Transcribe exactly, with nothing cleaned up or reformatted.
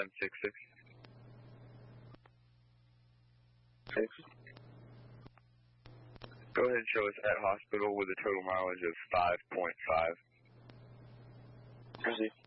seven six six. Six. Go ahead and show us at hospital with a total mileage of five point five. Proceed.